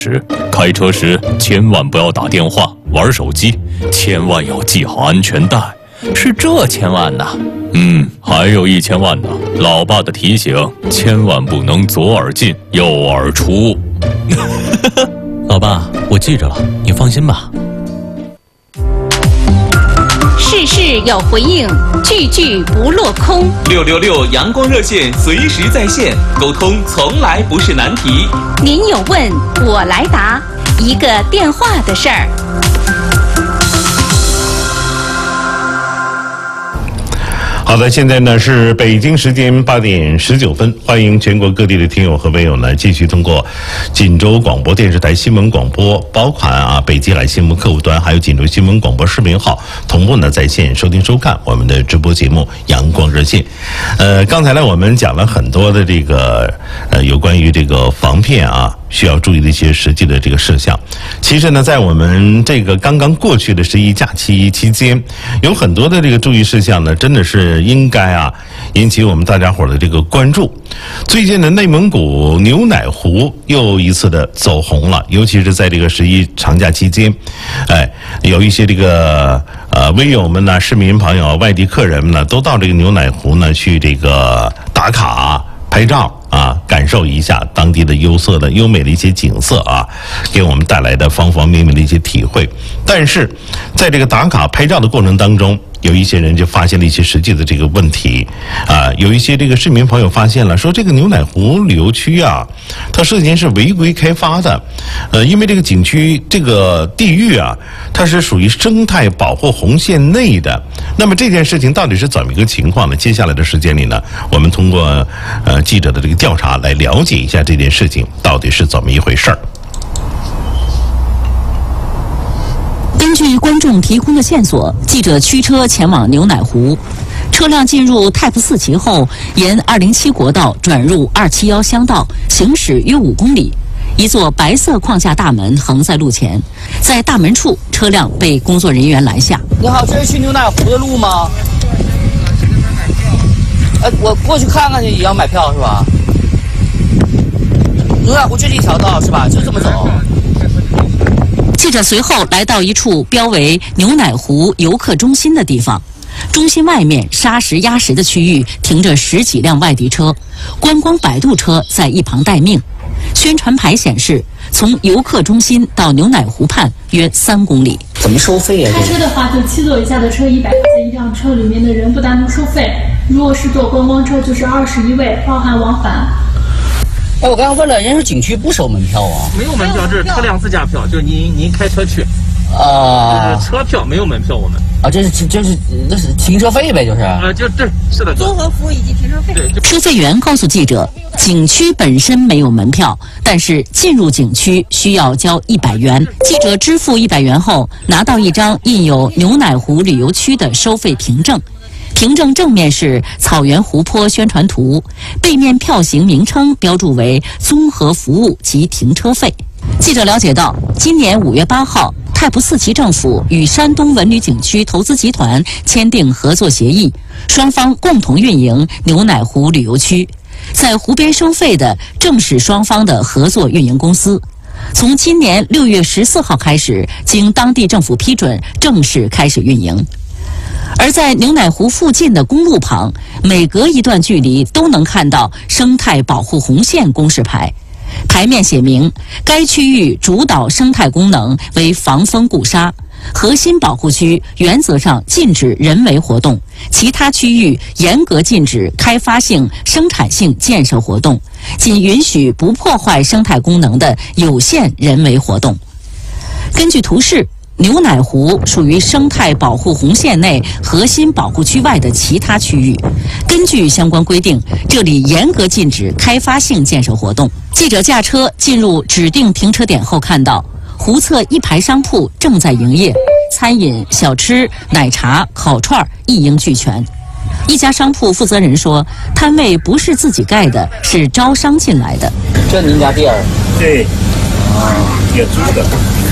开车时千万不要打电话、玩手机，千万要系好安全带。是这千万呐？还有1000万呢。老爸的提醒，千万不能左耳进右耳出。 老爸，我记着了，你放心吧。 事事有回应，句句不落空。 666阳光热线随时在线，沟通从来不是难题。 您有问，我来答，一个电话的事儿。 好的，现在呢是北京时间8点19分，欢迎全国各地的听友和朋友呢继续通过锦州广播电视台新闻广播，包括北极海新闻客户端，还有锦州新闻广播视频号，同步呢在线收听收看我们的直播节目阳光热线。刚才呢我们讲了很多的这个有关于这个防骗需要注意的一些实际的这个事项。其实呢，在我们这个刚刚过去的11假期期间，有很多的这个注意事项呢，真的是应该引起我们大家伙的这个关注。最近的内蒙古牛奶湖又一次的走红了，尤其是在这个11长假期间，有一些这个微友们呢、市民朋友、外地客人们呢，都到这个牛奶湖呢去这个打卡拍照。感受一下当地的优美的一些景色给我们带来的方方面面的一些体会。但是在这个打卡拍照的过程当中，有一些人就发现了一些实际的这个问题有一些这个市民朋友发现了，说这个牛奶湖旅游区它涉嫌是违规开发的，因为这个景区这个地域它是属于生态保护红线内的。那么这件事情到底是怎么一个情况呢？接下来的时间里呢，我们通过记者的这个调查来了解一下这件事情到底是怎么一回事儿。 根据观众提供的线索，记者驱车前往牛奶湖。车辆进入 Type 4期后，沿207国道转入271乡道，行驶约5公里。一座白色框架大门横在路前，在大门处，车辆被工作人员拦下。 你好，这是去牛奶湖的路吗？我过去看看去，也要买票是吧？牛奶湖就这一条道是吧？就这么走。 记者随后来到一处标为牛奶湖游客中心的地方，中心外面沙石压实的区域停着10几辆外地车，观光摆渡车在一旁待命。宣传牌显示，从游客中心到牛奶湖畔约3公里。 怎么收费啊？ 开车的话，就7座以下的车100块钱一辆车，里面的人不单独收费。如果是坐观光车，就是21位，包含往返。 我刚刚问了，人家景区不收门票啊？ 没有门票，这是车辆自驾票，就是您开车去。就是车票没有门票，我们这是停车费呗，就是是的， 综合服务以及停车费。 对， 收费员告诉记者，景区本身没有门票，但是进入景区需要交100元。记者支付100元后，拿到一张印有牛奶湖旅游区的收费凭证。凭证正面是草原湖泊宣传图，背面票型名称标注为综合服务及停车费。记者了解到，今年5月8号，Type 4期政府与山东文旅景区投资集团签订合作协议，双方共同运营牛奶湖旅游区。在湖边收费的正是双方的合作运营公司。从今年6月14号开始，经当地政府批准，正式开始运营。而在牛奶湖附近的公路旁，每隔一段距离都能看到生态保护红线公示牌，牌面写明该区域主导生态功能为防风固沙，核心保护区原则上禁止人为活动，其他区域严格禁止开发性、生产性建设活动，仅允许不破坏生态功能的有限人为活动。根据图示，牛奶湖属于生态保护红线内核心保护区外的其他区域。根据相关规定，这里严格禁止开发性建设活动。记者驾车进入指定停车点后，看到湖侧一排商铺正在营业，餐饮、小吃、奶茶、烤串一应俱全。一家商铺负责人说，摊位不是自己盖的，是招商进来的。 这您家店儿？ 对，也租的。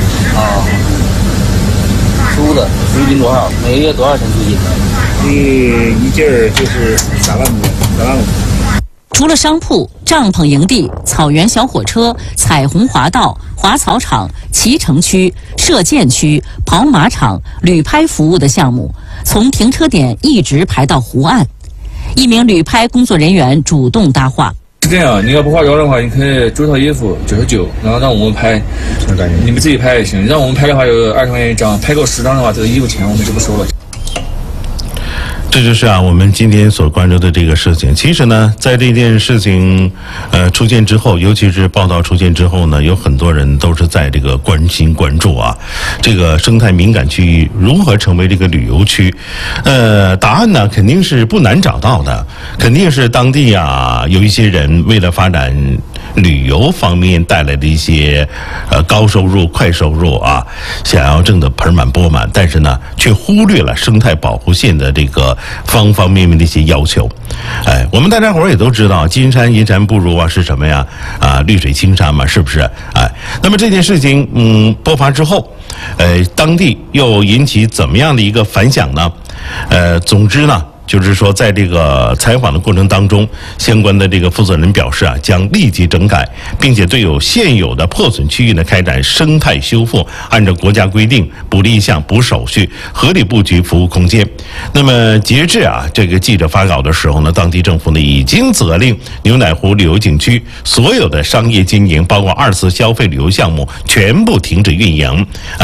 租的，租金多少？每个月多少钱租金？ 一件就是3万5。 除了商铺， 帐篷营地、草原小火车、彩虹滑道、滑草场、骑乘区、射箭区、跑马场、旅拍服务的项目，从停车点一直排到湖岸。一名旅拍工作人员主动搭话。 是这样，你要不化妆的话，你可以租套衣服99，然后让我们拍，你们自己拍也行。让我们拍的话有20块钱一张，拍够10张的话，这个衣服钱我们就不收了。 这就是我们今天所关注的这个事情。其实呢，在这件事情出现之后，尤其是报道出现之后呢，有很多人都是在这个关心关注这个生态敏感区域如何成为这个旅游区。答案呢肯定是不难找到的，肯定是当地有一些人为了发展旅游方面带来的一些高收入、快收入想要挣得盆满钵满，但是呢却忽略了生态保护线的这个方方面面的一些要求。我们大家伙也都知道，金山银山不如是什么呀？绿水青山嘛，是不是？那么这件事情爆发之后，当地又引起怎么样的一个反响呢？总之呢，就是说，在这个采访的过程当中，相关的这个负责人表示将立即整改，并且对有现有的破损区域呢开展生态修复，按照国家规定补立项、补手续，合理布局服务空间。那么截至这个记者发稿的时候呢，当地政府呢已经责令牛奶湖旅游景区所有的商业经营，包括2次消费旅游项目全部停止运营。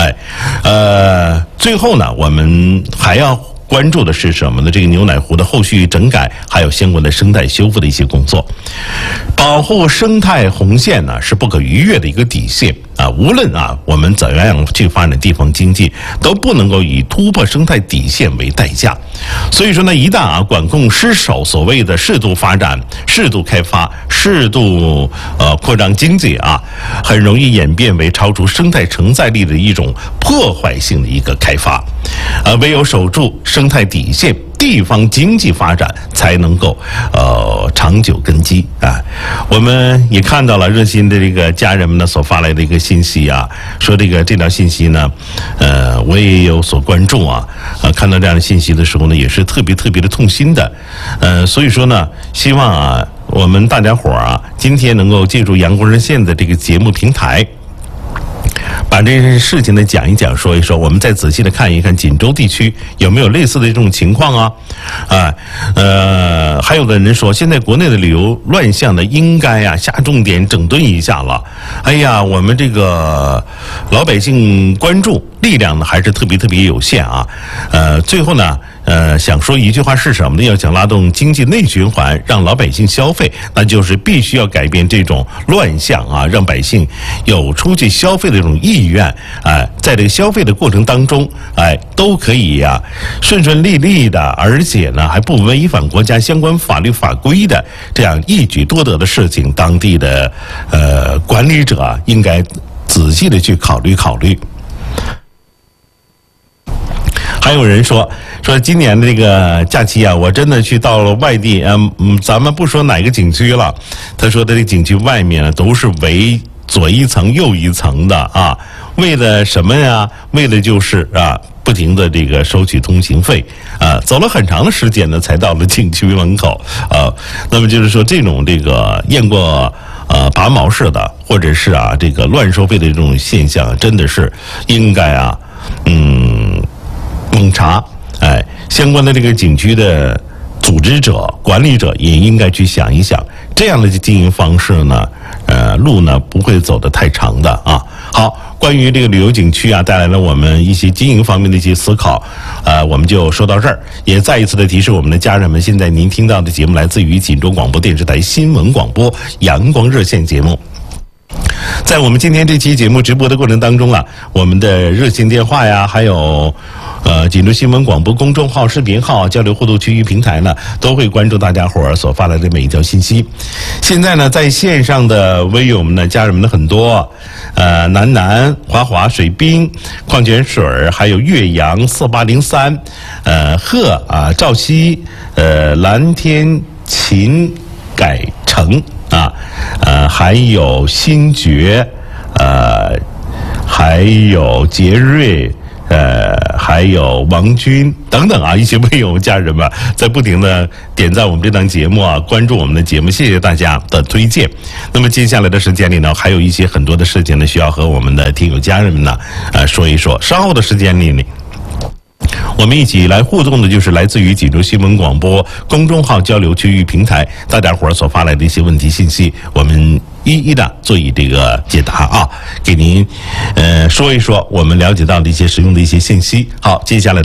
最后呢，我们还要关注的是什么呢？这个牛奶湖的后续整改，还有相关的生态修复的一些工作。保护生态红线呢是不可逾越的一个底线无论我们怎样去发展地方经济，都不能够以突破生态底线为代价。所以说呢，一旦管控失守，所谓的适度发展、适度开发、适度扩张经济很容易演变为超出生态承载力的一种破坏性的一个开发。唯有守住生态底线，地方经济发展才能够长久根基我们也看到了热心的这个家人们呢所发来的一个信息说这条信息呢我也有所关注看到这样的信息的时候呢，也是特别的痛心的。所以说呢，希望我们大家伙今天能够借助阳光热线的这个节目平台，把这件事情呢讲一讲，说一说，我们再仔细的看一看锦州地区有没有类似的这种情况还有的人说，现在国内的旅游乱象呢，应该下重点整顿一下了。我们这个老百姓关注力量呢还是特别有限最后呢想说一句话是什么呢？要想拉动经济内循环，让老百姓消费，那就是必须要改变这种乱象让百姓有出去消费的这种意愿在这个消费的过程当中都可以顺利的，而且呢还不违反国家相关法律法规的这样一举多得的事情，当地的管理者应该仔细的去考虑。还有人说今年的这个假期我真的去到了外地咱们不说哪个景区了，他说的这个景区外面都是围左一层右一层的为了什么呀？为了就是不停的这个收取通行费走了很长的时间呢才到了景区门口那么就是说这种这个验过拔毛式的，或者是这个乱收费的这种现象，真的是应该猛查。相关的这个景区的组织者、管理者也应该去想一想，这样的经营方式呢，路呢不会走得太长的好，关于这个旅游景区带来了我们一些经营方面的一些思考，我们就说到这儿。也再一次的提示我们的家人们，现在您听到的节目来自于锦州广播电视台新闻广播阳光热线节目。在我们今天这期节目直播的过程当中我们的热线电话还有锦州新闻广播公众号、视频号、交流互动区域平台呢，都会关注大家伙所发来的每一条信息。现在呢，在线上的微友们呢，家人们的很多，南、华、水滨、矿泉水，还有岳阳4803，赵西，蓝天秦改成还有新觉，还有杰瑞， 还有王军等等啊，一些朋友家人们在不停的点赞我们这档节目啊，关注我们的节目，谢谢大家的推荐。那么接下来的时间里呢，还有一些很多的事情呢，需要和我们的听友家人们呢，说一说。稍后的时间里呢，我们一起来互动的就是来自于济州新闻广播公众号交流区域平台大家伙儿所发来的一些问题信息，我们一一的做以这个解答啊，给您说一说我们了解到的一些实用的一些信息。好，接下来